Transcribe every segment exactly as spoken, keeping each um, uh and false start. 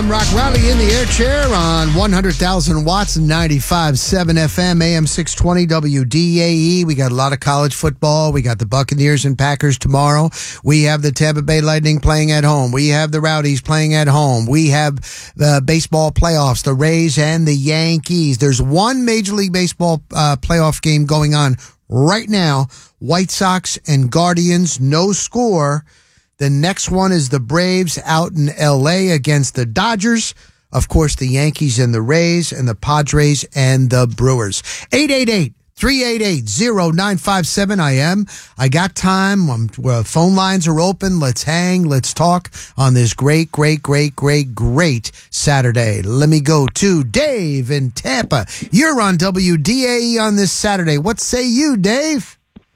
on Rock Rally in the air chair on one hundred thousand watts, ninety-five point seven F M, A M six twenty W D A E. We got a lot of college football. We got the Buccaneers and Packers tomorrow. We have the Tampa Bay Lightning playing at home. We have the Rowdies playing at home. We have the baseball playoffs, the Rays and the Yankees. There's one Major League Baseball uh, playoff game going on right now. White Sox and Guardians, no score. The next one is the Braves out in L A against the Dodgers. Of course, the Yankees and the Rays and the Padres and the Brewers. eight eight eight, three eight eight, zero nine five seven. I am. I got time. Um, well, phone lines are open. Let's hang. Let's talk on this great, great, great, great, great Saturday. Let me go to Dave in Tampa. You're on W D A E on this Saturday. What say you, Dave?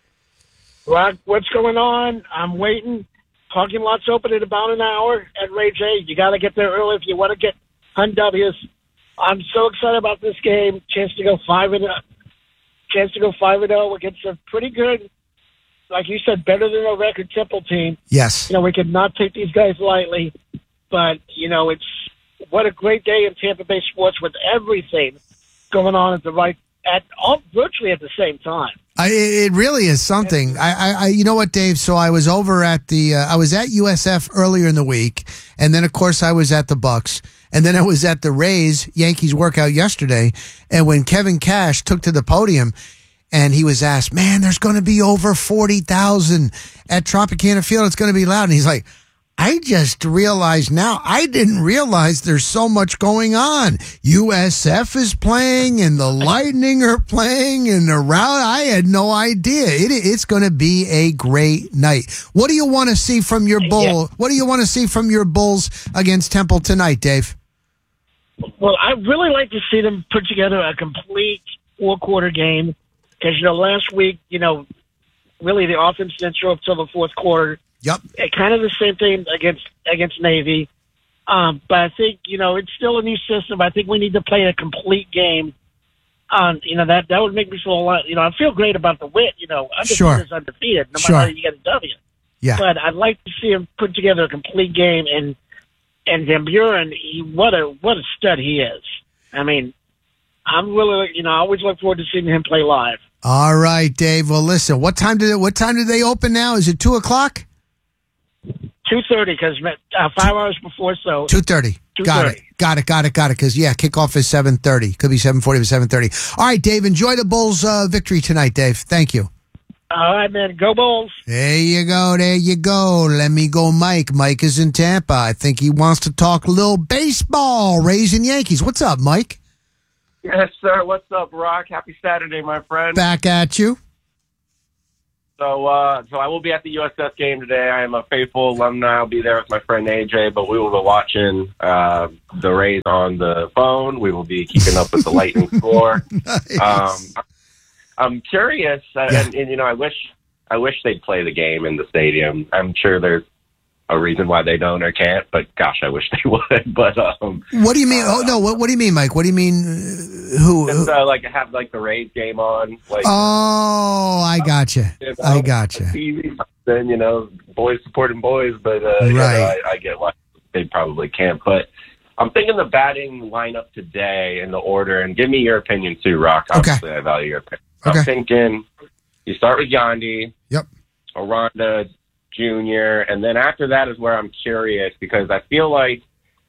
Rock, what's going on? I'm waiting. Parking lot's open in about an hour at Ray J. You got to get there early if you want to get Hun W's. I'm so excited about this game. Chance to go five and chance to go five and zero against a pretty good, like you said, better than a record Temple team. Yes. You know, we could not take these guys lightly, but you know, it's what a great day in Tampa Bay sports with everything going on at the right at all, virtually at the same time. I, it really is something. I, I, I, you know what, Dave? So I was over at the, uh, I was at U S F earlier in the week, and then of course I was at the Bucks, and then I was at the Rays Yankees workout yesterday. And when Kevin Cash took to the podium, and he was asked, "Man, there's going to be over forty thousand at Tropicana Field. It's going to be loud." And he's like, I just realized now, I didn't realize there's so much going on. U S F is playing and the Lightning are playing and the route. I had no idea. It, it's going to be a great night. What do you want to see from your Bull? Yeah. What do you want to see from your Bulls against Temple tonight, Dave? Well, I really like to see them put together a complete four-quarter game because, you know, last week, you know, really the offense didn't show up till the fourth quarter. Yep. Kind of the same thing against against Navy. Um, but I think, you know, it's still a new system. I think we need to play a complete game. Um, you know, that, that would make me feel a lot, you know, I feel great about the win. You know, undefeated Sure. is undefeated, no Sure. matter how you get a W. Yeah. But I'd like to see him put together a complete game. And, and Van Buren, he, what a, what a stud he is. I mean, I'm really, you know, I always look forward to seeing him play live. All right, Dave. Well, listen, what time did it, what time did they open now? Is it two o'clock? two thirty, because uh, five hours before, so. two thirty. Got it. Got it. Got it. Got it. Because, yeah, kickoff is seven thirty. Could be seven forty, but seven thirty. All right, Dave, enjoy the Bulls' uh, victory tonight, Dave. Thank you. All right, man. Go Bulls. There you go. There you go. Let me go, Mike. Mike is in Tampa. I think he wants to talk a little baseball. Rays and Yankees. What's up, Mike? Yes, sir. What's up, Rock? Happy Saturday, my friend. Back at you. So, uh, so I will be at the U S F game today. I am a faithful alumni. I'll be there with my friend A J, but we will be watching uh, the Rays on the phone. We will be keeping up with the Lightning score. Nice. Um, I'm curious, uh, Yeah. and, and you know, I wish I wish they'd play the game in the stadium. I'm sure there's a reason why they don't or can't, but gosh, I wish they would. But um, What do you mean? Oh, no. What, what do you mean, Mike? What do you mean? Uh, who? just who? uh, like have like the Rays game on. Like, Oh, I gotcha. you know, I gotcha. T V, then you know, boys supporting boys, but uh, you know, Right. I, I get why they probably can't. But I'm thinking the batting lineup today in the order, and give me your opinion too, Rock. Okay. Obviously, I value your opinion. Okay. I'm thinking you start with Yandy, Yep. Aranda Junior, and then after that is where I'm curious because I feel like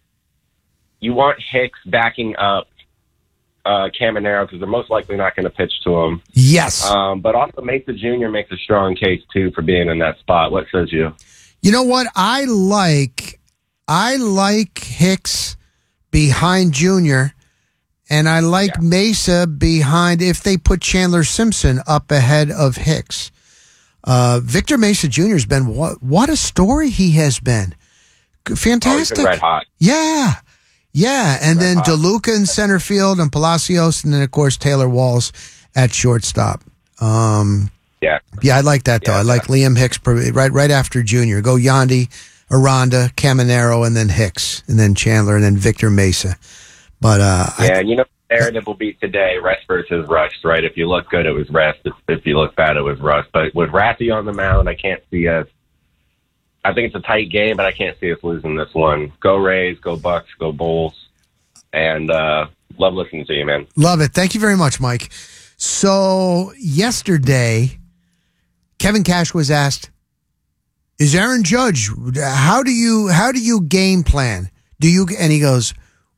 you want Hicks backing up uh, Caminero because they're most likely not going to pitch to him. Yes. Um, but also Mesa Junior makes a strong case, too, for being in that spot. What says you? You know what? I like, I like Hicks behind Junior, and I like Yeah. Mesa behind if they put Chandler Simpson up ahead of Hicks. Uh, Victor Mesa Junior has been, what, what a story he has been. Oh, he's Fantastic. been red hot. Yeah. Yeah. And Red then hot. DeLuca in center field and Palacios, and then, of course, Taylor Walls at shortstop. Um, Yeah. yeah, I like that, though. Yeah, I like Liam Hicks right right after Junior. Go Yandy, Aranda, Caminero, and then Hicks, and then Chandler, and then Victor Mesa. But, uh, Yeah, I, and you know, the narrative will be today, rest versus rust, right? If you look good, it was rest. If, if you look bad, it was rust. But with Raffy on the mound, I can't see us. I think it's a tight game, but I can't see us losing this one. Go Rays, go Bucks, go Bulls, and uh, love listening to you, man. Love it. Thank you very much, Mike. So yesterday, Kevin Cash was asked, "Is Aaron Judge? How do you how do you game plan? Do you?" And he goes,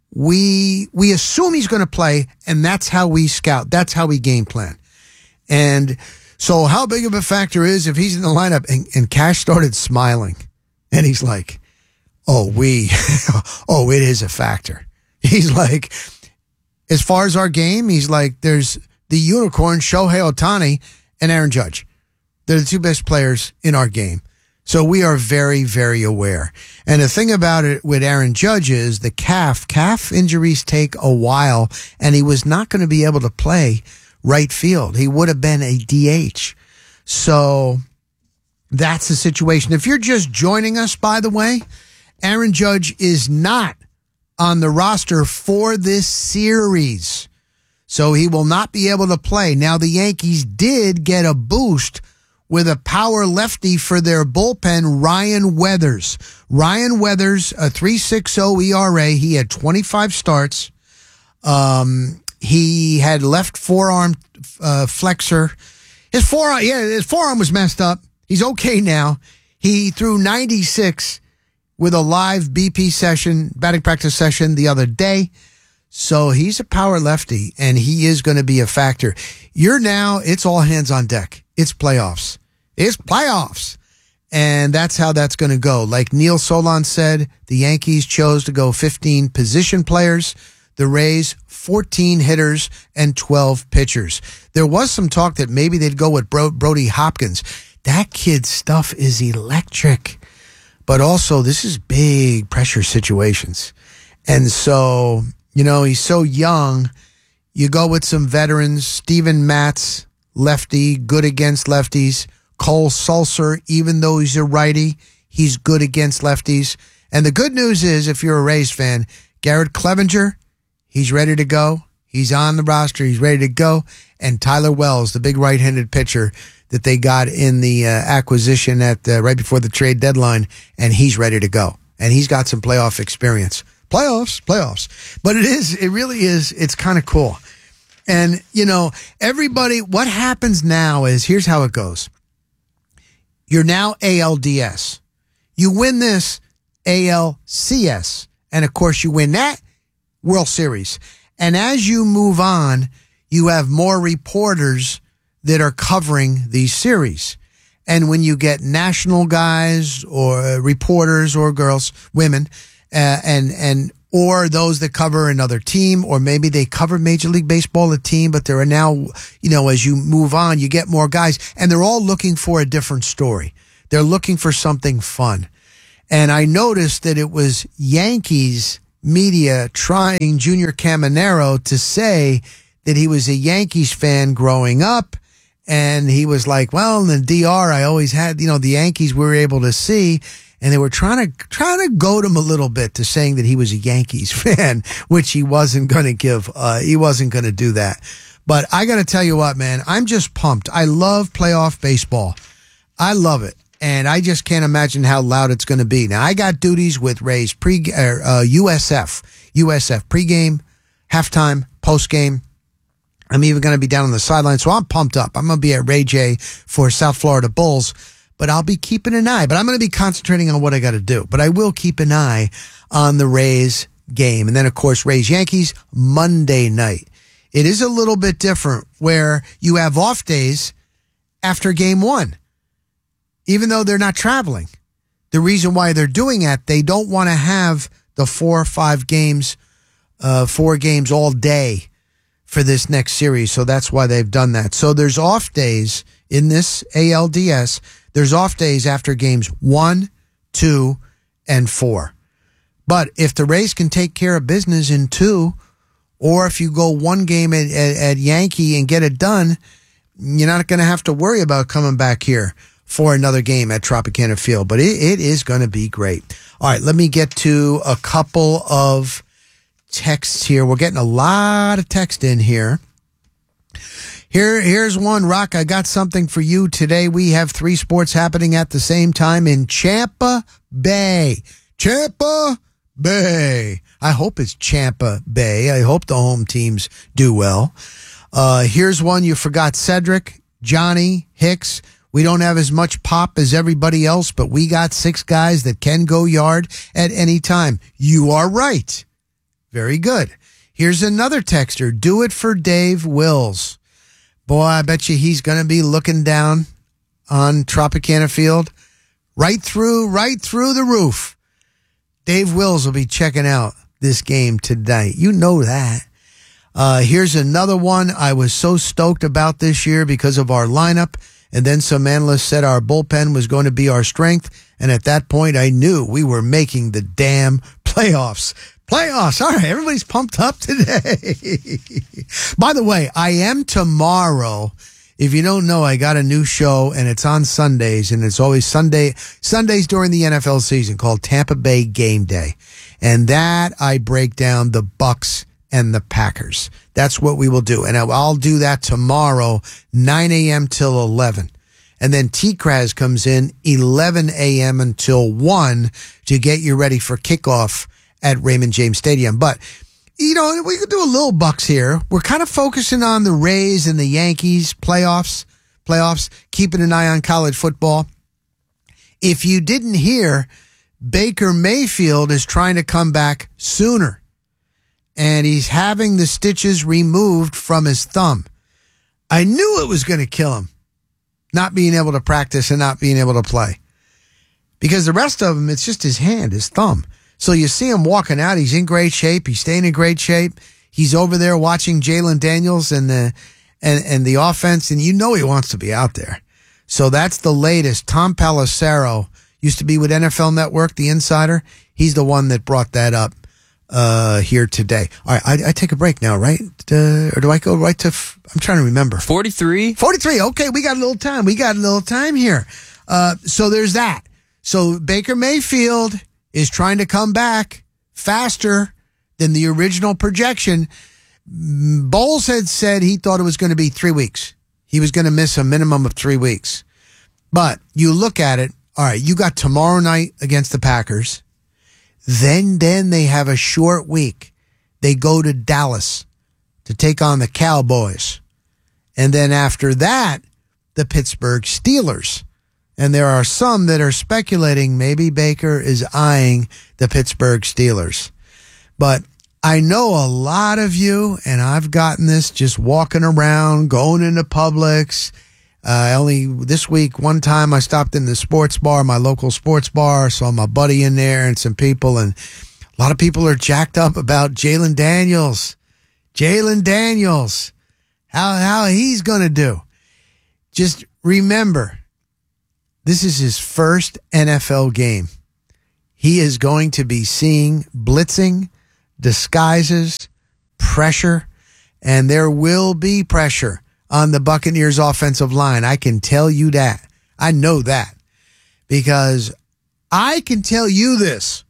"We we assume he's going to play, and that's how we scout. That's how we game plan." And so, how big of a factor is if he's in the lineup? And, and Cash started smiling, and he's like, "Oh, we, oh, it is a factor." He's like, as far as our game, he's like, there's the unicorn, Shohei Ohtani, and Aaron Judge. They're the two best players in our game. So we are very, very aware. And the thing about it with Aaron Judge is the calf, calf injuries take a while, and he was not going to be able to play right field. He would have been a D H. So that's the situation. If you're just joining us, by the way, Aaron Judge is not on the roster for this series. So he will not be able to play. Now, the Yankees did get a boost with a power lefty for their bullpen, Ryan Weathers. Ryan Weathers, a three point six oh E R A. He had twenty-five starts. Um, he had left forearm uh, flexor. His forearm, yeah, his forearm was messed up. He's okay now. He threw ninety-six with a live B P session, batting practice session the other day. So he's a power lefty, and he is going to be a factor. You're now, it's all hands on deck. It's playoffs. It's playoffs. And that's how that's going to go. Like Neil Solon said, the Yankees chose to go fifteen position players. The Rays, fourteen hitters and twelve pitchers. There was some talk that maybe they'd go with Bro- Brody Hopkins. That kid's stuff is electric. But also, this is big pressure situations. And so, you know, he's so young. You go with some veterans. Steven Matz, lefty, good against lefties. Cole Sulser, even though he's a righty, he's good against lefties. And the good news is, if you're a Rays fan, Garrett Clevenger, he's ready to go. He's on the roster. He's ready to go. And Tyler Wells, the big right-handed pitcher that they got in the uh, acquisition at uh, right before the trade deadline, and he's ready to go. And he's got some playoff experience. Playoffs, playoffs. But it is, it really is, it's kind of cool. And, you know, everybody, what happens now is, here's how it goes. You're now A L D S. You win this, A L C S. And, of course, you win that, World Series. And as you move on, you have more reporters that are covering these series. And when you get national guys or uh, reporters or girls, women, uh, and, and, or those that cover another team, or maybe they cover Major League Baseball, a team, but there are now, you know, as you move on, you get more guys, and they're all looking for a different story. They're looking for something fun. And I noticed that it was Yankees media trying Junior Caminero to say that he was a Yankees fan growing up. And he was like, well, in the D R, I always had, you know, the Yankees we were able to see. And they were trying to, trying to goad him a little bit to saying that he was a Yankees fan, which he wasn't going to give, uh, he wasn't going to do that. But I got to tell you what, man, I'm just pumped. I love playoff baseball. I love it. And I just can't imagine how loud it's going to be. Now, I got duties with Rays pre, uh, U S F, U S F pregame, halftime, postgame. I'm even going to be down on the sideline, so I'm pumped up. I'm going to be at Ray J for South Florida Bulls, but I'll be keeping an eye. But I'm going to be concentrating on what I got to do. But I will keep an eye on the Rays game. And then, of course, Rays Yankees Monday night. It is a little bit different where you have off days after game one, even though they're not traveling. The reason why they're doing that, they don't want to have the four or five games, uh, four games all day for this next series. So that's why they've done that. So there's off days in this A L D S. There's off days after games one, two, and four. But if the Rays can take care of business in two, or if you go one game at, at, at Yankee and get it done, you're not going to have to worry about coming back here for another game at Tropicana Field. But it, it is going to be great. All right, let me get to a couple of texts here. We're getting a lot of text in here. Here, here's one, Rock. I got something for you today. We have three sports happening at the same time in Champa Bay. Champa Bay. I hope it's Champa Bay. I hope the home teams do well. Uh, here's one you forgot. Cedric, Johnny, Hicks. We don't have as much pop as everybody else, but we got six guys that can go yard at any time. You are right. Very good. Here's another texter. Do it for Dave Wills. Boy, I bet you he's going to be looking down on Tropicana Field. Right through, right through the roof. Dave Wills will be checking out this game tonight. You know that. Uh, here's another one. I was so stoked about this year because of our lineup. And then some analysts said our bullpen was going to be our strength. And at that point, I knew we were making the damn playoffs. Playoffs. All right. Everybody's pumped up today. By the way, I am tomorrow. If you don't know, I got a new show and it's on Sundays, and it's always Sunday, Sundays during the N F L season, called Tampa Bay Game Day. And that I break down the Bucks and the Packers. That's what we will do. And I'll do that tomorrow, nine a.m. till eleven. And then T-Kraz comes in eleven a.m. until one to get you ready for kickoff at Raymond James Stadium. But, you know, we could do a little Bucks here. We're kind of focusing on the Rays and the Yankees playoffs, playoffs, keeping an eye on college football. If you didn't hear, Baker Mayfield is trying to come back sooner. And he's having the stitches removed from his thumb. I knew it was going to kill him, not being able to practice and not being able to play. Because the rest of him, it's just his hand, his thumb. So you see him walking out. He's in great shape. He's staying in great shape. He's over there watching Jalen Daniels and the and, and the offense, and you know he wants to be out there. So that's the latest. Tom Pelissero used to be with N F L Network, the insider. He's the one that brought that up. Uh, here today. All right, I, I take a break now, right? Uh, or do I go right to, f- I'm trying to remember. forty-three forty-three. Okay, we got a little time. We got a little time here. Uh, so there's that. So Baker Mayfield is trying to come back faster than the original projection. Bowles had said he thought it was going to be three weeks. He was going to miss a minimum of three weeks. But you look at it, all right, you got tomorrow night against the Packers. Then, then they have a short week. They go to Dallas to take on the Cowboys. And then after that, the Pittsburgh Steelers. And there are some that are speculating maybe Baker is eyeing the Pittsburgh Steelers. But I know a lot of you, and I've gotten this just walking around, going into Publix. Uh, only this week, one time I stopped in the sports bar, my local sports bar, saw my buddy in there and some people, and a lot of people are jacked up about Jalen Daniels. Jalen Daniels, how how he's going to do. Just remember, this is his first N F L game. He is going to be seeing blitzing, disguises, pressure, and there will be pressure on the Buccaneers offensive line. I can tell you that. I know that. Because I can tell you this.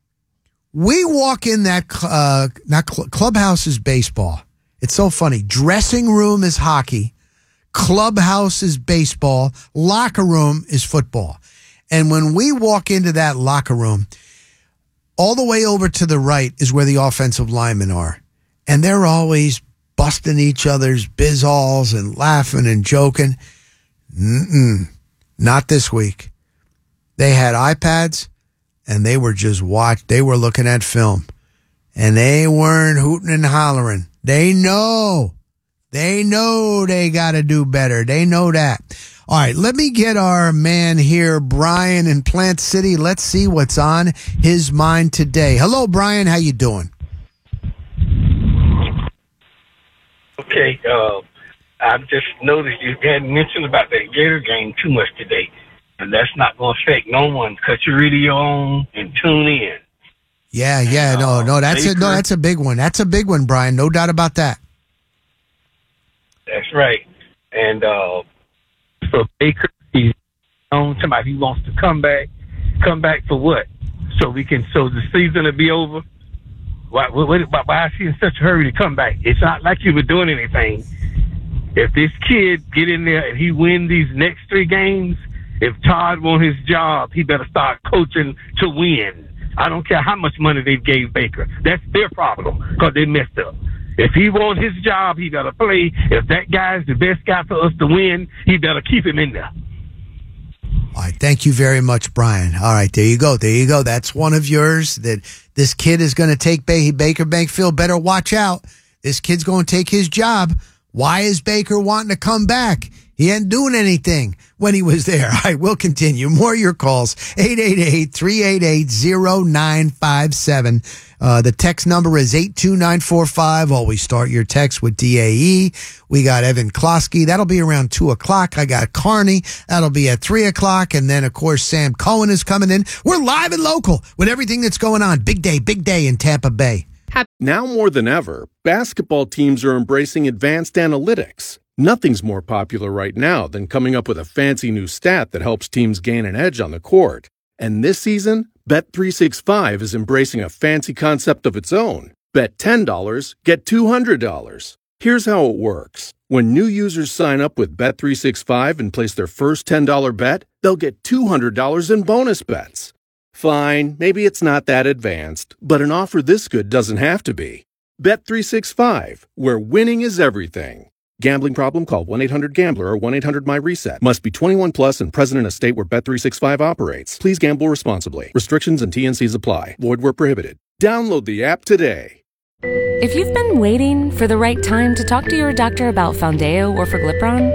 We walk in that, uh, not cl- clubhouse is baseball. It's so funny. Dressing room is hockey. Clubhouse is baseball. Locker room is football. And when we walk into that locker room, all the way over to the right is where the offensive linemen are. And they're always busting each other's bizalls and laughing and joking. Mm-mm. Not this week. They had iPads and they were just watch. They were looking at film and they weren't hooting and hollering. They know. They know they got to do better. They know that. All right, let me get our man here, Brian in Plant City. Let's see what's on his mind today. Hello, Brian. How you doing? Okay, uh, I just noticed you hadn't mentioned about that Gator game too much today, and that's not going to affect no one. Cut your radio on and tune in. Yeah, yeah, and, no, no, that's Baker, a no, that's a big one. That's a big one, Brian. No doubt about that. That's right. And uh, so Baker, he's on somebody. He wants to come back. Come back for what? So we can. So the season will be over. Why, why, why is he in such a hurry to come back? It's not like you were doing anything. If this kid get in there and he win these next three games, if Todd wants his job, he better start coaching to win. I don't care how much money they gave Baker. That's their problem because they messed up. If he wants his job, he better play. If that guy's the best guy for us to win, he better keep him in there. All right. Thank you very much, Brian. All right. There you go. There you go. That's one of yours that this kid is going to take. Baker Mayfield better watch out. This kid's going to take his job. Why is Baker wanting to come back? He ain't doing anything when he was there. All right, we'll continue. More of your calls. eight eight eight, three eight eight, zero nine five seven. Uh, the text number is eight two nine four five. Always start your text with D A E. We got Evan Klosky. That'll be around two o'clock. I got Carney. That'll be at three o'clock. And then, of course, Sam Cohen is coming in. We're live and local with everything that's going on. Big day, big day in Tampa Bay. Now more than ever, basketball teams are embracing advanced analytics. Nothing's more popular right now than coming up with a fancy new stat that helps teams gain an edge on the court. And this season, Bet three sixty-five is embracing a fancy concept of its own. Bet ten dollars, get two hundred dollars. Here's how it works. When new users sign up with Bet three sixty-five and place their first ten dollars bet, they'll get two hundred dollars in bonus bets. Fine, maybe it's not that advanced, but an offer this good doesn't have to be. Bet three sixty-five, where winning is everything. Gambling problem? Call one eight hundred gambler or one eight hundred my reset. Must be twenty-one plus and present in a state where Bet three sixty-five operates. Please gamble responsibly. Restrictions and T N Cs apply. Void where prohibited. Download the app today. If you've been waiting for the right time to talk to your doctor about Foundeo or Forglipron,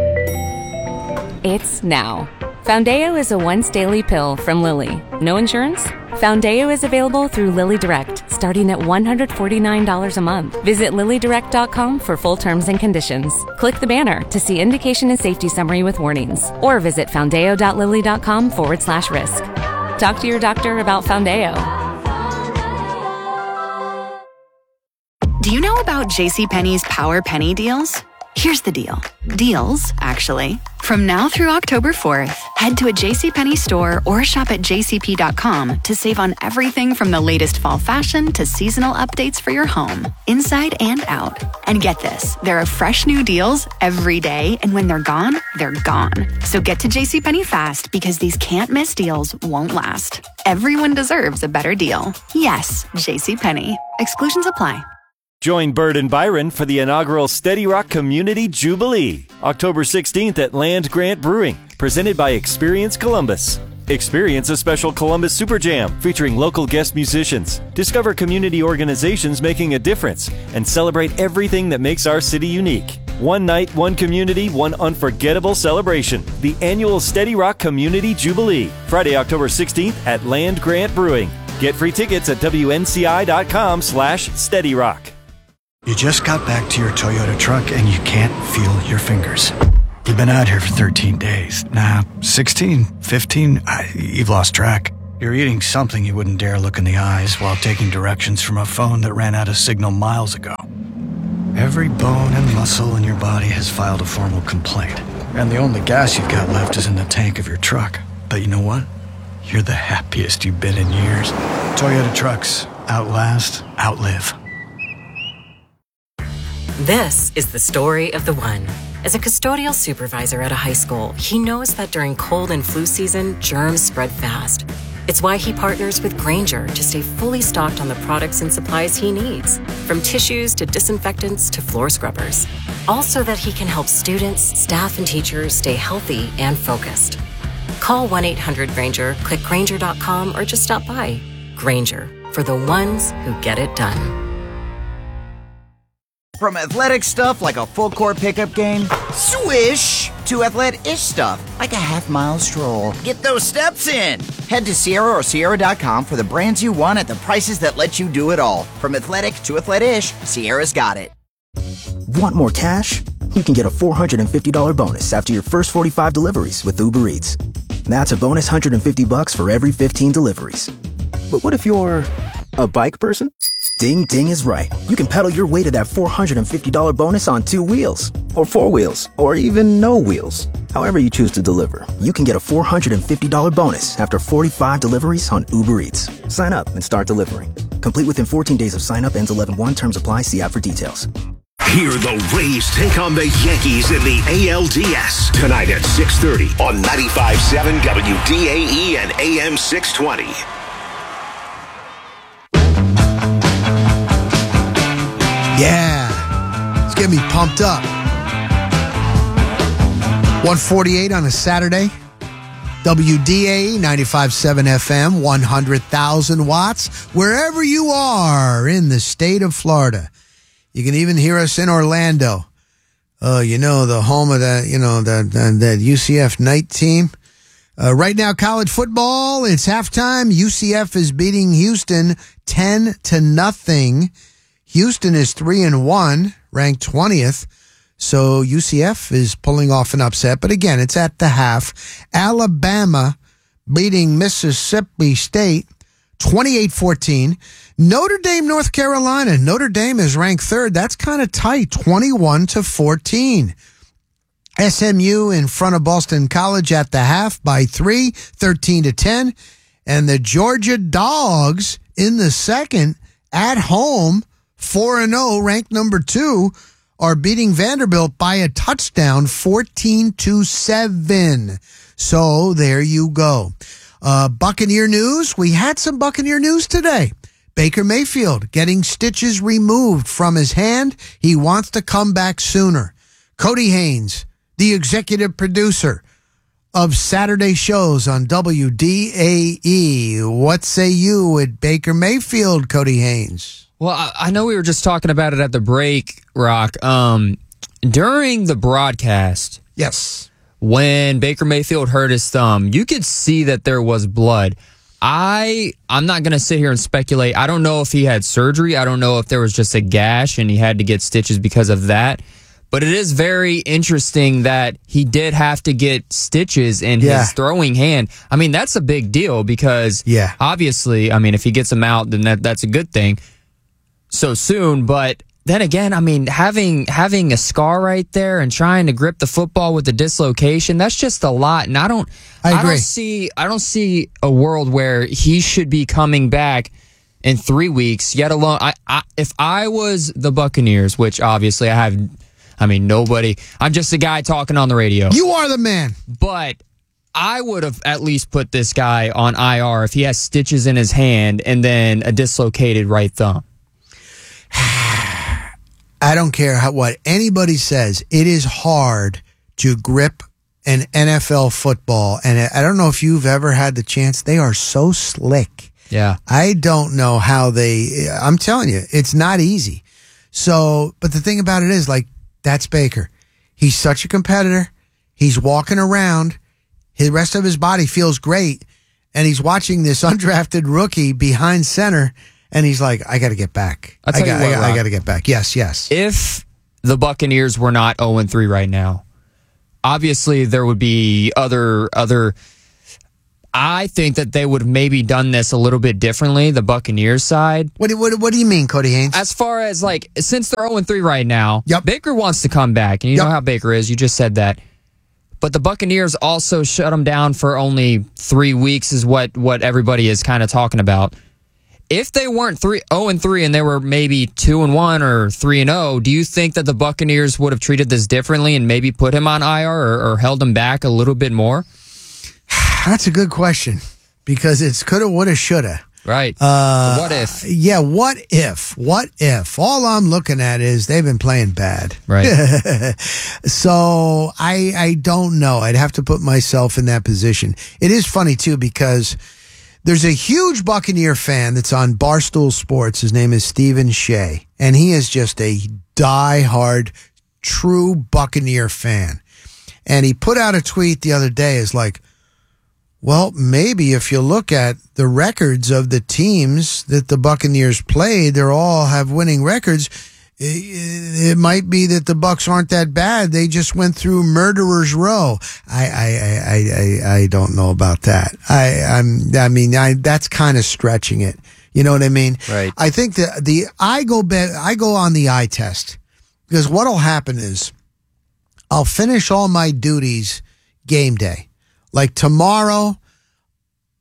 it's now. Foundeo is a once-daily pill from Lilly. No insurance? Foundeo is available through Lilly Direct, starting at one hundred forty-nine dollars a month. Visit lilly direct dot com for full terms and conditions. Click the banner to see indication and safety summary with warnings, or visit foundeo.lilly.com forward slash risk. Talk to your doctor about Foundeo. Do you know about JCPenney's Power Penny deals? Here's the deal. Deals, actually. From now through October fourth, head to a JCPenney store or shop at j c p dot com to save on everything from the latest fall fashion to seasonal updates for your home, inside and out. And get this, there are fresh new deals every day, and when they're gone, they're gone. So get to JCPenney fast because these can't-miss deals won't last. Everyone deserves a better deal. Yes, JCPenney. Exclusions apply. Join Bird and Byron for the inaugural Steady Rock Community Jubilee, October sixteenth at Land Grant Brewing, presented by Experience Columbus. Experience a special Columbus Super Jam featuring local guest musicians, discover community organizations making a difference, and celebrate everything that makes our city unique. One night, one community, one unforgettable celebration. The annual Steady Rock Community Jubilee, Friday, October sixteenth at Land Grant Brewing. Get free tickets at W N C I dot com slash Steady Rock. You just got back to your Toyota truck and you can't feel your fingers. You've been out here for thirteen days. Nah, sixteen, fifteen, I, you've lost track. You're eating something you wouldn't dare look in the eyes while taking directions from a phone that ran out of signal miles ago. Every bone and muscle in your body has filed a formal complaint. And the only gas you've got left is in the tank of your truck. But you know what? You're the happiest you've been in years. Toyota trucks. Outlast, outlive. This is the story of the one. As a custodial supervisor at a high school, he knows that during cold and flu season, germs spread fast. It's why he partners with Grainger to stay fully stocked on the products and supplies he needs, from tissues to disinfectants to floor scrubbers. All so that he can help students, staff, and teachers stay healthy and focused. Call one eight hundred Grainger, click Grainger dot com, or just stop by. Grainger, for the ones who get it done. From athletic stuff like a full-court pickup game, swish, to athletic-ish stuff like a half-mile stroll. Get those steps in. Head to Sierra or Sierra dot com for the brands you want at the prices that let you do it all. From athletic to athletic-ish, Sierra's got it. Want more cash? You can get a four hundred fifty dollars bonus after your first forty-five deliveries with Uber Eats. That's a bonus one hundred fifty bucks for every fifteen deliveries. But what if you're a bike person? Ding Ding is right. You can pedal your way to that four hundred fifty dollars bonus on two wheels, or four wheels, or even no wheels. However you choose to deliver, you can get a four hundred fifty dollars bonus after forty-five deliveries on Uber Eats. Sign up and start delivering. Complete within fourteen days of sign up, ends eleven one. Terms apply. See app for details. Hear the Rays take on the Yankees in the A L D S tonight at six thirty on ninety-five point seven W D A E and A M six twenty. Yeah, it's getting me pumped up. one forty-eight on a Saturday. W D A E, ninety-five point seven F M, one hundred thousand watts. Wherever you are in the state of Florida. You can even hear us in Orlando. Oh, you know, the home of the, you know, the, the, the U C F night team. Uh, right now, college football, it's halftime. U C F is beating Houston ten to nothing. Houston is three and one, ranked twentieth. So U C F is pulling off an upset. But again, it's at the half. Alabama beating Mississippi State twenty-eight fourteen. Notre Dame, North Carolina. Notre Dame is ranked third. That's kind of tight, twenty-one to fourteen. S M U in front of Boston College at the half by three, thirteen to ten. And the Georgia Dogs in the second at home, four and oh, ranked number two, are beating Vanderbilt by a touchdown, fourteen to seven. So there you go. Uh, Buccaneer news. We had some Buccaneer news today. Baker Mayfield getting stitches removed from his hand. He wants to come back sooner. Cody Haynes, the executive producer of Saturday shows on W D A E. What say you at Baker Mayfield, Cody Haynes? Well, I, I know we were just talking about it at the break, Rock. Um, during the broadcast, yes, when Baker Mayfield hurt his thumb, you could see that there was blood. I, I'm not going to sit here and speculate. I don't know if he had surgery. I don't know if there was just a gash and he had to get stitches because of that. But it is very interesting that he did have to get stitches in Yeah. his throwing hand. I mean, that's a big deal because yeah. obviously, I mean, if he gets them out, then that, that's a good thing so soon. But then again, I mean, having having a scar right there and trying to grip the football with the dislocation, that's just a lot. And I don't I agree. don't see I don't see a world where he should be coming back in three weeks, yet alone. I, I if I was the Buccaneers, which obviously I have, I mean, nobody, I'm just a guy talking on the radio. You are the man. But I would have at least put this guy on I R if he has stitches in his hand and then a dislocated right thumb. I don't care how, what anybody says. It is hard to grip an N F L football. And I don't know if you've ever had the chance. They are so slick. Yeah. I don't know how they, I'm telling you, it's not easy. So, but the thing about it is, like, that's Baker. He's such a competitor. He's walking around. The rest of his body feels great. And he's watching this undrafted rookie behind center. And he's like, I got to get back. I'll tell I got, you what, I, got, I Rock. got to get back. Yes, yes. If the Buccaneers were not oh and three right now, obviously there would be other other. I think that they would have maybe done this a little bit differently, the Buccaneers side. What, what, what do you mean, Cody Haynes? As far as, like, since they're oh and three right now, yep. Baker wants to come back. And you Yep. know how Baker is. You just said that. But the Buccaneers also shut him down for only three weeks is what, what everybody is kind of talking about. If they weren't three oh and three and they were maybe two and one or three and oh, do you think that the Buccaneers would have treated this differently and maybe put him on I R or, or held him back a little bit more? That's a good question because it's coulda, woulda, shoulda. Right. Uh, what if? Yeah, what if? What if? All I'm looking at is they've been playing bad. Right. So I I don't know. I'd have to put myself in that position. It is funny too because there's a huge Buccaneer fan that's on Barstool Sports. His name is Stephen Shea, and he is just a diehard, true Buccaneer fan. And he put out a tweet the other day is like, well, maybe if you look at the records of the teams that the Buccaneers played, they all have winning records. It, it might be that the Bucs aren't that bad. They just went through murderer's row. I, I, I, I, I don't know about that. I, I'm, I mean, I, that's kind of stretching it. You know what I mean? Right. I think that the, I go, be, I go on the eye test because what'll happen is I'll finish all my duties game day. Like tomorrow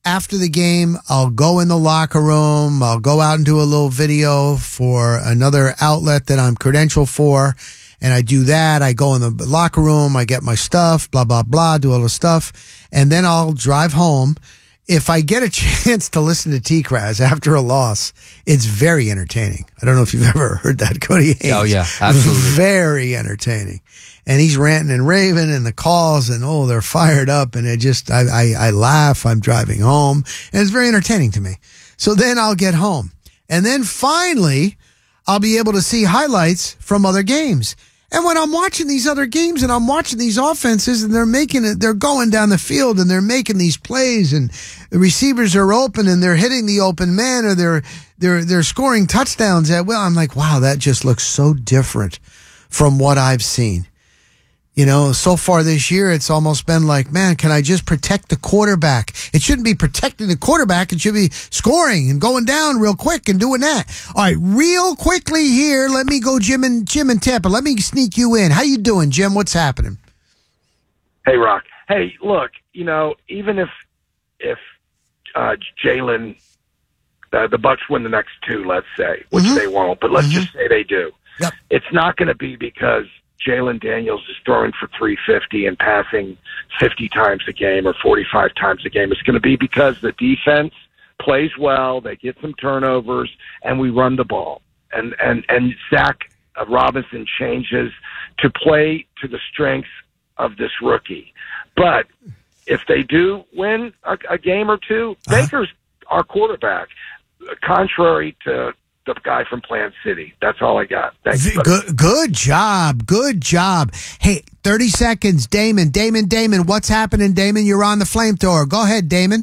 after the game, I'll go in the locker room. I'll go out and do a little video for another outlet that I'm credentialed for. And I do that. I go in the locker room. I get my stuff, blah, blah, blah, do all the stuff. And then I'll drive home. If I get a chance to listen to T-Kraz after a loss, it's very entertaining. I don't know if you've ever heard that, Cody Haynes. Oh, yeah, absolutely. Very entertaining. And he's ranting and raving and the calls and, oh, they're fired up. And it just, I, I, I laugh. I'm driving home. And it's very entertaining to me. So then I'll get home. And then finally, I'll be able to see highlights from other games. And when I'm watching these other games and I'm watching these offenses and they're making it, they're going down the field and they're making these plays and the receivers are open and they're hitting the open man or they're, they're, they're scoring touchdowns at, well, I'm like, wow, that just looks so different from what I've seen. You know, so far this year, it's almost been like, man, can I just protect the quarterback? It shouldn't be protecting the quarterback. It should be scoring and going down real quick and doing that. All right, real quickly here, let me go Jim and Jim and Tampa. Let me sneak you in. How you doing, Jim? What's happening? Hey, Rock. Hey, look, you know, even if if uh, Jalen, uh, the Bucs win the next two, let's say, which mm-hmm. they won't, but let's mm-hmm. just say they do. Yep. It's not going to be because Jalen Daniels is throwing for three fifty and passing fifty times a game or forty-five times a game. It's going to be because the defense plays well, they get some turnovers, and we run the ball. And and and Zach Robinson changes to play to the strengths of this rookie. But if they do win a, a game or two, uh-huh. Baker's our quarterback, contrary to the guy from Plant City. That's all I got. Thanks. Good, good job. Good job. Hey, thirty seconds, Damon. Damon, Damon, what's happening, Damon? You're on the flamethrower. Go ahead, Damon.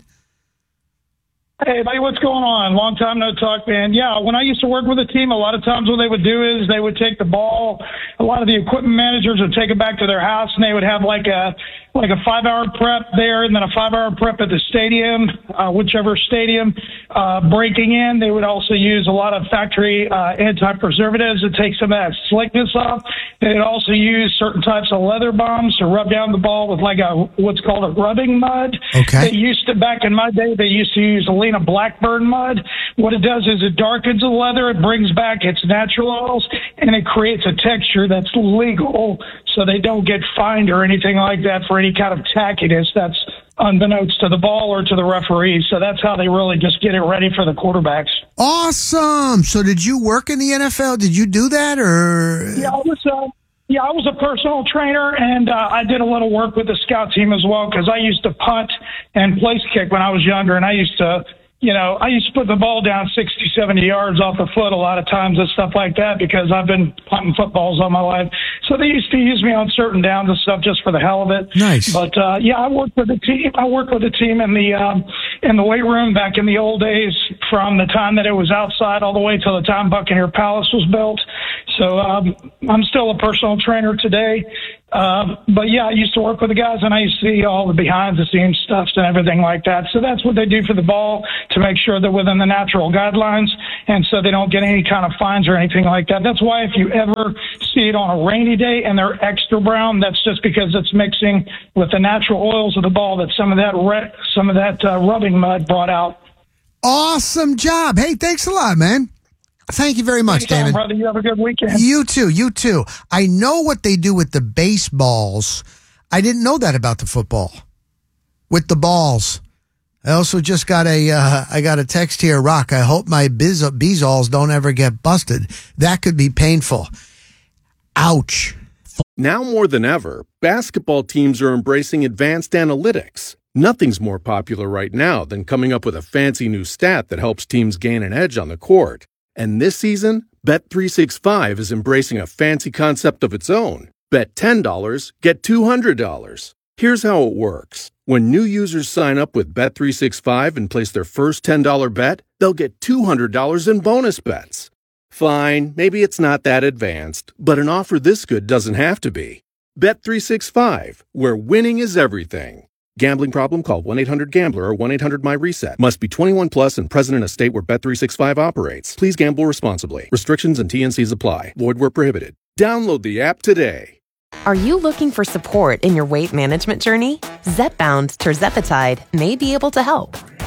Hey, buddy, what's going on? Long time no talk, man. Yeah, when I used to work with a team, a lot of times what they would do is they would take the ball. A lot of the equipment managers would take it back to their house, and they would have like a like a five-hour prep there and then a five-hour prep at the stadium, uh, whichever stadium. Uh, breaking in, they would also use a lot of factory uh, anti-preservatives to take some of that slickness off. They would also use certain types of leather bombs to rub down the ball with like a what's called a rubbing mud. Okay. They used to, back in my day, they used to use Alina Blackburn mud. What it does is it darkens the leather, it brings back its natural oils, and it creates a texture that's legal so they don't get fined or anything like that for any kind of tackiness that's unbeknownst to the ball or to the referees. So that's how they really just get it ready for the quarterbacks. Awesome. So did you work in the N F L? Did you do that or? Yeah, I was, uh, yeah, I was a personal trainer, and uh, I did a little work with the scout team as well because I used to punt and place kick when I was younger, and I used to, you know, I used to put the ball down sixty, seventy yards off the foot a lot of times and stuff like that because I've been punting footballs all my life. So they used to use me on certain downs and stuff just for the hell of it. Nice. But, uh, yeah, I worked with the team. I worked with the team in the, um, in the weight room back in the old days from the time that it was outside all the way till the time Buccaneer Palace was built. So um, I'm still a personal trainer today. Uh, but, yeah, I used to work with the guys, and I used to see all the behind-the-scenes stuff and everything like that. So that's what they do for the ball to make sure they're within the natural guidelines and so they don't get any kind of fines or anything like that. That's why if you ever see it on a rainy day and they're extra brown, that's just because it's mixing with the natural oils of the ball that some of that re- some of that uh, rubbing mud brought out. Awesome job. Hey, thanks a lot, man. Thank you very much, Thanks, Damon. Brother, you have a good weekend. You too. You too. I know what they do with the baseballs. I didn't know that about the football. With the balls. I also just got a, uh, I got a text here, Rock. I hope my biz- bezols don't ever get busted. That could be painful. Ouch. Now more than ever, basketball teams are embracing advanced analytics. Nothing's more popular right now than coming up with a fancy new stat that helps teams gain an edge on the court. And this season, Bet three sixty-five is embracing a fancy concept of its own. Bet ten dollars, get two hundred dollars. Here's how it works. When new users sign up with Bet three sixty-five and place their first ten dollars bet, they'll get two hundred dollars in bonus bets. Fine, maybe it's not that advanced, but an offer this good doesn't have to be. Bet three sixty-five, where winning is everything. Gambling problem? Call one eight hundred gambler or one eight hundred my reset. Must be twenty-one plus and present in a state where Bet three sixty-five operates. Please gamble responsibly. Restrictions and T N Cs apply. Void where prohibited. Download the app today. Are you looking for support in your weight management journey? Zepbound tirzepatide may be able to help.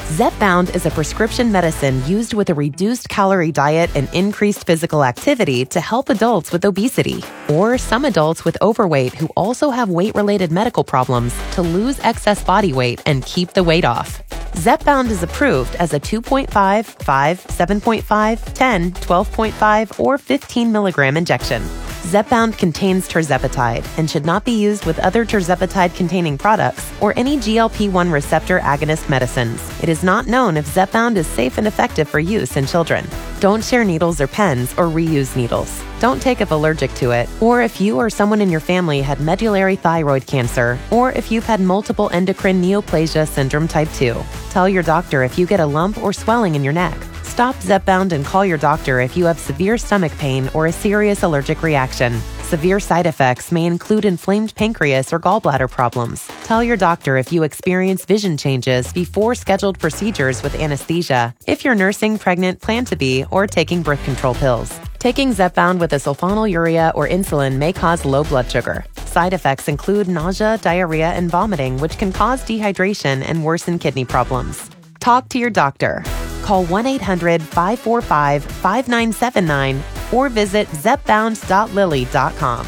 Zepbound is a prescription medicine used with a reduced calorie diet and increased physical activity to help adults with obesity, or some adults with overweight who also have weight-related medical problems to lose excess body weight and keep the weight off. Zepbound is approved as a two point five, five, seven point five, ten, twelve point five, or fifteen milligram injection. Zepbound contains tirzepatide and should not be used with other tirzepatide-containing products or any G L P one receptor agonist medicines. It is not known if Zepbound is safe and effective for use in children. Don't share needles or pens or reuse needles. Don't take if allergic to it, or if you or someone in your family had medullary thyroid cancer, or if you've had multiple endocrine neoplasia syndrome type two. Tell your doctor if you get a lump or swelling in your neck. Stop Zepbound and call your doctor if you have severe stomach pain or a serious allergic reaction. Severe side effects may include inflamed pancreas or gallbladder problems. Tell your doctor if you experience vision changes before scheduled procedures with anesthesia, if you're nursing, pregnant, plan to be, or taking birth control pills. Taking Zepbound with a sulfonylurea or insulin may cause low blood sugar. Side effects include nausea, diarrhea, and vomiting, which can cause dehydration and worsen kidney problems. Talk to your doctor. Call one eight hundred, five four five, five nine seven nine or visit zepbound dot lilly dot com.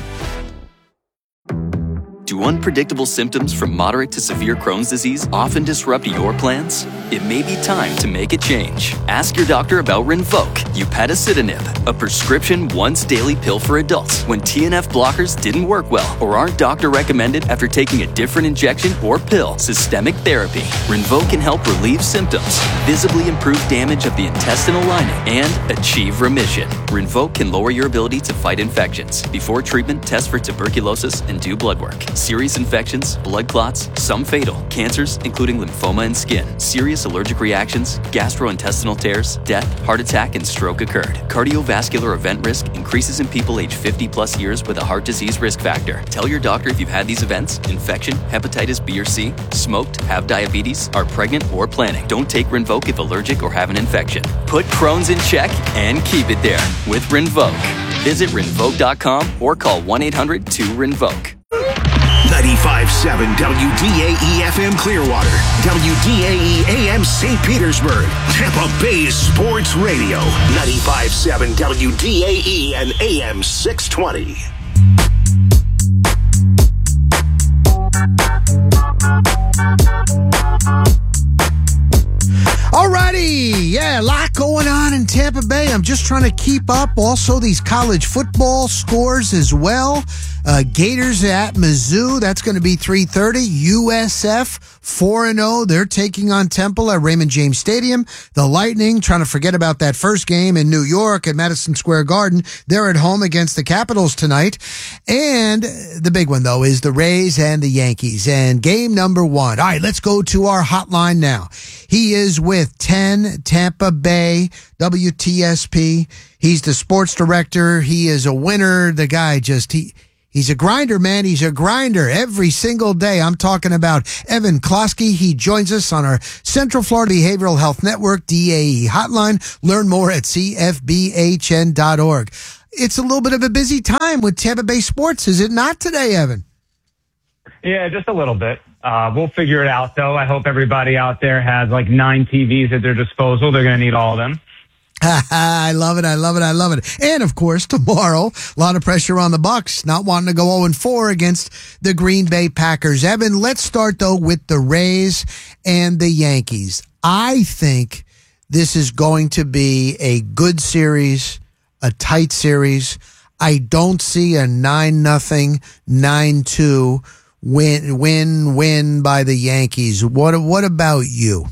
Do unpredictable symptoms from moderate to severe Crohn's disease often disrupt your plans? It may be time to make a change. Ask your doctor about Rinvoq, upadacitinib, a prescription once-daily pill for adults when T N F blockers didn't work well or aren't doctor-recommended after taking a different injection or pill. Systemic therapy. Rinvoq can help relieve symptoms, visibly improve damage of the intestinal lining, and achieve remission. Rinvoq can lower your ability to fight infections. Before treatment, test for tuberculosis and do blood work. Serious infections, blood clots, some fatal, cancers, including lymphoma and skin, serious allergic reactions, gastrointestinal tears, death, heart attack, and stroke occurred. Cardiovascular event risk increases in people age fifty plus years with a heart disease risk factor. Tell your doctor if you've had these events: infection, hepatitis B or C, smoked, have diabetes, are pregnant, or planning. Don't take Rinvoq if allergic or have an infection. Put Crohn's in check and keep it there with Rinvoq. Visit rinvoq dot com or call one eight hundred two rinvoq. ninety-five point seven W D A E F M Clearwater, W D A E A M Saint Petersburg, Tampa Bay Sports Radio, ninety-five point seven W D A E and A M six twenty. Alrighty, yeah, a lot going on in Tampa Bay. I'm just trying to keep up. Also, these college football scores as well. Uh, Gators at Mizzou, that's going to be three thirty. U S F four and oh, they're taking on Temple at Raymond James Stadium. The Lightning, trying to forget about that first game in New York at Madison Square Garden. They're at home against the Capitals tonight. And the big one, though, is the Rays and the Yankees. And game number one. All right, let's go to our hotline now. He is with ten Tampa Bay W T S P. He's the sports director. He is a winner. The guy just, he... He's a grinder, man. He's a grinder every single day. I'm talking about Evan Klosky. He joins us on our Central Florida Behavioral Health Network, D A E hotline. Learn more at C F B H N dot org. It's a little bit of a busy time with Tampa Bay sports, is it not today, Evan? Yeah, just a little bit. Uh, we'll figure it out, though. I hope everybody out there has like nine T Vs at their disposal. They're going to need all of them. I love it. I love it. I love it. And of course, tomorrow, a lot of pressure on the Bucs, not wanting to go oh and four against the Green Bay Packers. Evan, let's start though with the Rays and the Yankees. I think this is going to be a good series, a tight series. I don't see a nine nothing, nine two win, win, win by the Yankees. What, what about you?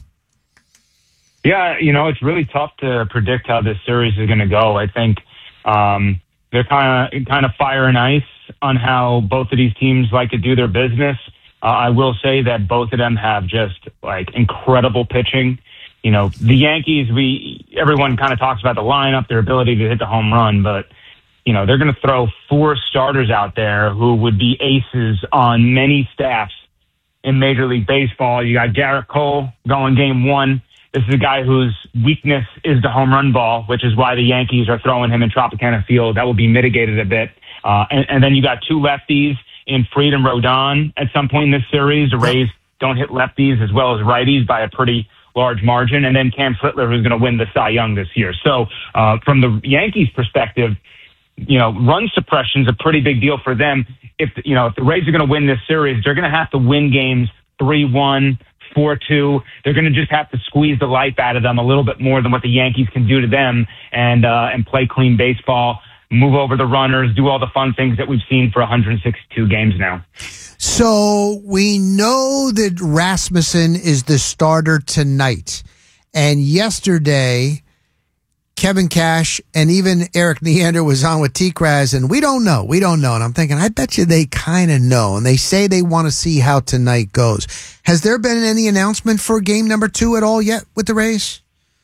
Yeah, you know, it's really tough to predict how this series is going to go. I think um, they're kind of kind of fire and ice on how both of these teams like to do their business. Uh, I will say that both of them have just like incredible pitching. You know, the Yankees, we everyone kind of talks about the lineup, their ability to hit the home run, but you know, they're going to throw four starters out there who would be aces on many staffs in Major League Baseball. You got Garrett Cole going game one. This is a guy whose weakness is the home run ball, which is why the Yankees are throwing him in Tropicana Field. That will be mitigated a bit. Uh, and, and then you got two lefties in Fried and Rodon at some point in this series. The Rays don't hit lefties as well as righties by a pretty large margin, and then Cam Flittler, who's going to win the Cy Young this year. So uh, from the Yankees' perspective, you know, run suppression is a pretty big deal for them. If, you know, if the Rays are going to win this series, they're going to have to win games three one, four two. They're going to just have to squeeze the life out of them a little bit more than what the Yankees can do to them, and uh, and play clean baseball, move over the runners, do all the fun things that we've seen for one hundred sixty-two games now. So we know that Rasmussen is the starter tonight. And yesterday, Kevin Cash and even Eric Neander was on with T-Kraz, and we don't know. We don't know. And I'm thinking, I bet you they kind of know. And they say they want to see how tonight goes. Has there been any announcement for game number two at all yet with the Rays?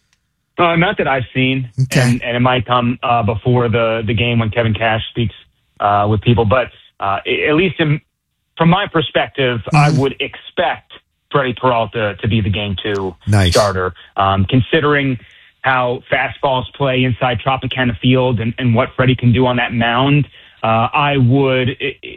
Uh, not that I've seen. Okay. And, and it might come uh, before the, the game when Kevin Cash speaks uh, with people. But uh, at least in, from my perspective, mm-hmm. I would expect Freddie Peralta to be the game two nice. starter, um, considering how fastballs play inside Tropicana Field and, and what Freddie can do on that mound. Uh, I would,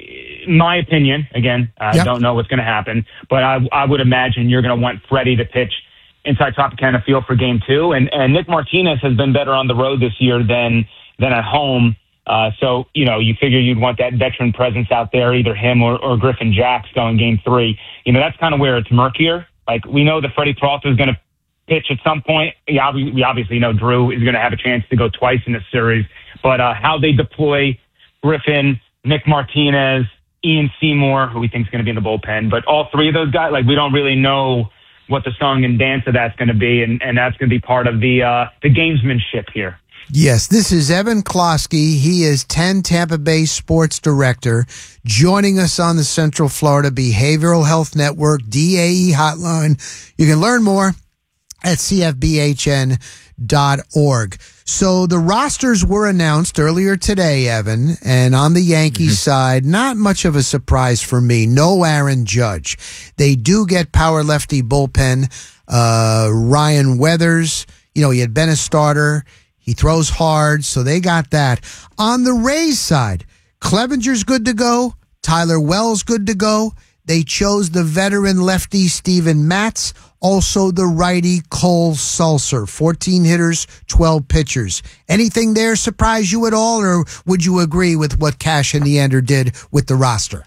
in my opinion, again, I yep. don't know what's going to happen, but I, I would imagine you're going to want Freddie to pitch inside Tropicana Field for game two. And, and Nick Martinez has been better on the road this year than, than at home. Uh, so, you know, you figure you'd want that veteran presence out there, either him or, or Griffin Jacks going game three. You know, that's kind of where it's murkier. Like, we know that Freddie Peralta is going to pitch at some point. We obviously know Drew is going to have a chance to go twice in this series, but uh, how they deploy Griffin, Nick Martinez, Ian Seymour, who we think is going to be in the bullpen, but all three of those guys, like, we don't really know what the song and dance of that's going to be, and, and that's going to be part of the uh, the gamesmanship here. Yes, this is Evan Klosky. He is ten Tampa Bay sports director, joining us on the Central Florida Behavioral Health Network D A E hotline. You can learn more at C F B H N dot org. So the rosters were announced earlier today, Evan, and on the Yankees mm-hmm. side, not much of a surprise for me. No Aaron Judge. They do get power lefty bullpen. Uh, Ryan Weathers, you know, he had been a starter. He throws hard, so they got that. On the Rays side, Clevenger's good to go. Tyler Wells good to go. They chose the veteran lefty Steven Matz, also the righty Cole Sulser. fourteen hitters, twelve pitchers. Anything there surprise you at all, or would you agree with what Cash and Neander did with the roster?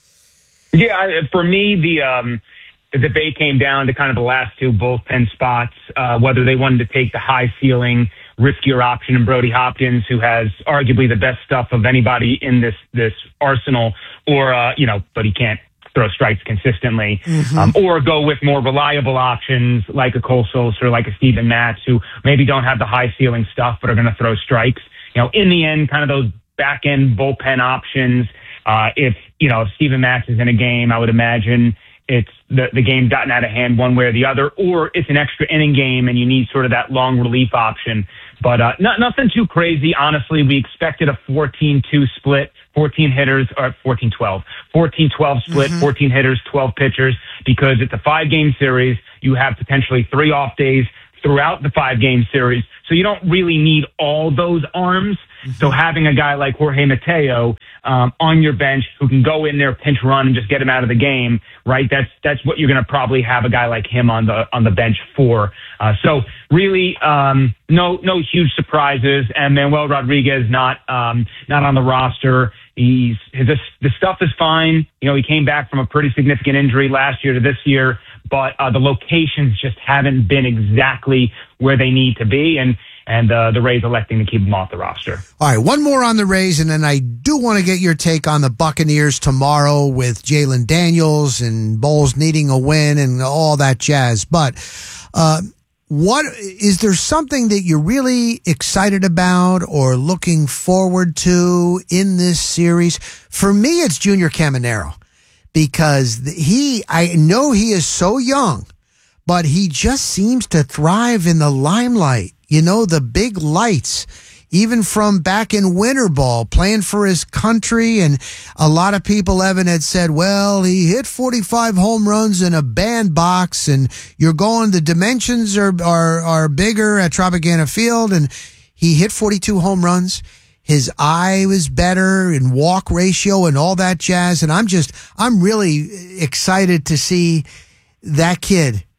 Yeah, for me, the um, the debate came down to kind of the last two bullpen spots, uh, whether they wanted to take the high ceiling, riskier option in Brody Hopkins, who has arguably the best stuff of anybody in this this arsenal, or uh, you know, but he can't throw strikes consistently, mm-hmm. um, or go with more reliable options like a Cole Sulser, like a Steven Matz, who maybe don't have the high ceiling stuff but are going to throw strikes. You know, in the end, kind of those back end bullpen options. Uh, if you know if Steven Matz is in a game, I would imagine it's the, the game gotten out of hand one way or the other, or it's an extra inning game and you need sort of that long relief option. But uh, not, nothing too crazy. Honestly, we expected a fourteen two split, fourteen hitters, or fourteen twelve, fourteen twelve split, mm-hmm. fourteen hitters, twelve pitchers, because it's a five-game series. You have potentially three off days throughout the five-game series, so you don't really need all those arms. Mm-hmm. So having a guy like Jorge Mateo um, on your bench who can go in there, pinch run, and just get him out of the game, right? That's that's what you're going to probably have a guy like him on the on the bench for. Uh, so really, um, no no huge surprises. And Manuel Rodriguez not um, not on the roster. He's his the stuff is fine. You know, he came back from a pretty significant injury last year to this year, but uh, the locations just haven't been exactly where they need to be, and and uh, the Rays electing to keep him off the roster. All right, one more on the Rays, and then I do want to get your take on the Buccaneers tomorrow with Jalen Daniels and Bowles needing a win and all that jazz. But uh, what is there something that you're really excited about or looking forward to in this series? For me, it's Junior Caminero, because he, I know he is so young, but he just seems to thrive in the limelight. You know, the big lights, even from back in winter ball, playing for his country. And a lot of people, Evan, had said, well, he hit forty-five home runs in a bandbox, and you're going, the dimensions are, are, are bigger at Tropicana Field. And he hit forty-two home runs. His eye was better in walk ratio and all that jazz. And I'm just, I'm really excited to see that kid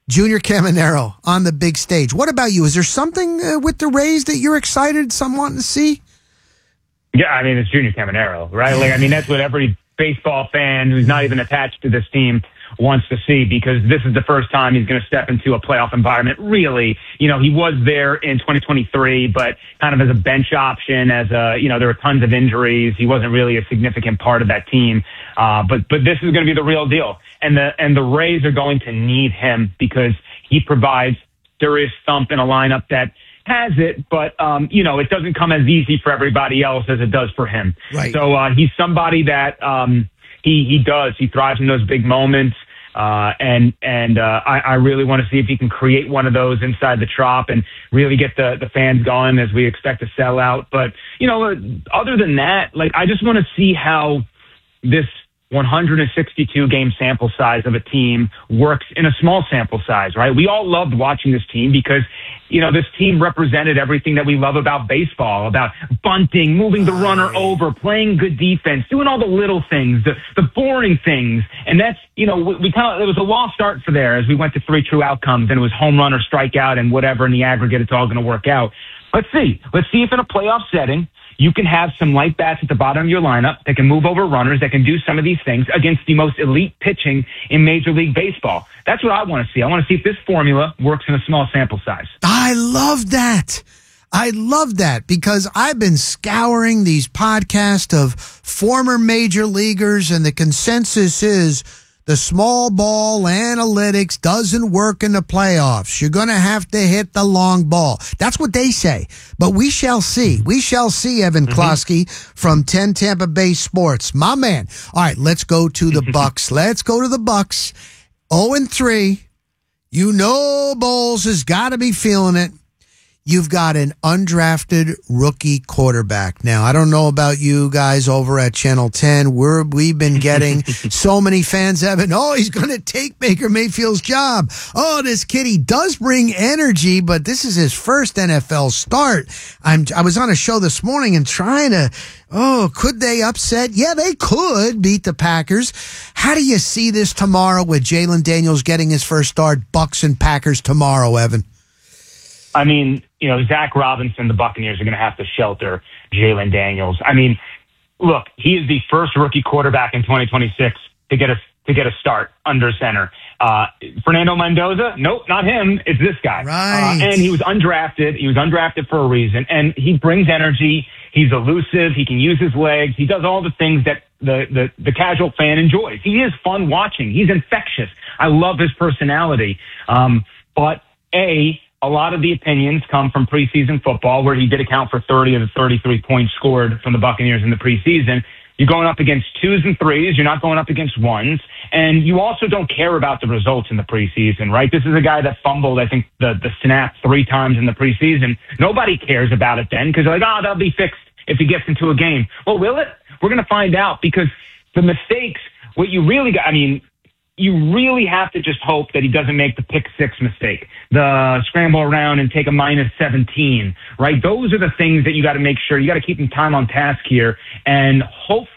Junior Caminero on the big stage. What about you? Is there something uh, with the Rays that you're excited, some wanting to see? Yeah, I mean, it's Junior Caminero, right? Like, I mean, that's what every baseball fan who's not even attached to this team wants to see, because this is the first time he's going to step into a playoff environment. Really, you know, he was there in twenty twenty-three, but kind of as a bench option, as a, you know, there were tons of injuries. He wasn't really a significant part of that team. Uh, but, but this is going to be the real deal. And the, and the Rays are going to need him because he provides serious thump in a lineup that has it, but, um, you know, it doesn't come as easy for everybody else as it does for him. Right. So, uh, he's somebody that, um, he, he does, he thrives in those big moments. Uh, and, and, uh, I, I really want to see if he can create one of those inside the Trop and really get the, the fans going as we expect to sell out. But, you know, other than that, like, I just want to see how this one hundred sixty-two game sample size of a team works in a small sample size, right? We all loved watching this team because, you know, this team represented everything that we love about baseball, about bunting, moving the runner over, playing good defense, doing all the little things, the, the boring things. And that's, you know, we, we kind of, it was a lost art for there as we went to three true outcomes, and it was home run or strikeout and whatever in the aggregate, it's all going to work out. Let's see. Let's see if in a playoff setting, you can have some light bats at the bottom of your lineup that can move over runners, that can do some of these things against the most elite pitching in Major League Baseball. That's what I want to see. I want to see if this formula works in a small sample size. I love that. I love that because I've been scouring these podcasts of former major leaguers, and the consensus is the small ball analytics doesn't work in the playoffs. You're going to have to hit the long ball. That's what they say. But we shall see. We shall see, Evan mm-hmm. Klosky from ten Tampa Bay Sports. My man. All right, let's go to the Bucks. Let's go to the Bucks. oh and three. You know Bowles has got to be feeling it. You've got an undrafted rookie quarterback. Now, I don't know about you guys over at Channel ten. We're, we've been getting so many fans, Evan. Oh, he's going to take Baker Mayfield's job. Oh, this kid, he does bring energy, but this is his first N F L start. I'm, I was on a show this morning and trying to, oh, could they upset? Yeah, they could beat the Packers. How do you see this tomorrow with Jalen Daniels getting his first start, Bucks and Packers tomorrow, Evan? I mean, you know, Zach Robinson, the Buccaneers are going to have to shelter Jalen Daniels. I mean, look, he is the first rookie quarterback in twenty twenty-six to get a to get a start under center. Uh, Fernando Mendoza, nope, not him. It's this guy. Right. Uh, and he was undrafted. He was undrafted for a reason. And he brings energy. He's elusive. He can use his legs. He does all the things that the, the, the casual fan enjoys. He is fun watching. He's infectious. I love his personality. Um, but, A, a lot of the opinions come from preseason football, where he did account for thirty of the thirty-three points scored from the Buccaneers in the preseason. You're going up against twos and threes. You're not going up against ones. And you also don't care about the results in the preseason, right? This is a guy that fumbled, I think, the, the snap three times in the preseason. Nobody cares about it then because they're like, oh, that'll be fixed if he gets into a game. Well, will it? We're going to find out, because the mistakes, what you really got, I mean, you really have to just hope that he doesn't make the pick six mistake, the scramble around and take a minus seventeen, right? Those are the things that you got to make sure. You got to keep him time on task here, and hopefully